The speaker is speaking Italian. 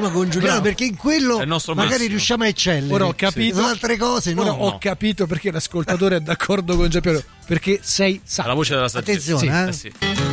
prima con Giuliano, perché in quello magari riusciamo a eccellere. Ora ho capito. Sono altre cose, no? Ora ho capito perché l'ascoltatore è d'accordo con Giampiero, perché sei sa. La voce della saggezza. Attenzione, sì.